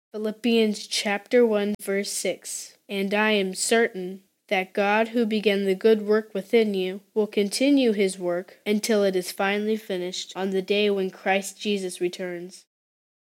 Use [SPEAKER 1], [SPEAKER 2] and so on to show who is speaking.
[SPEAKER 1] Philippians chapter 1, verse 6. And I am certain that God, who began the good work within you, will continue his work until it is finally finished on the day when Christ Jesus returns.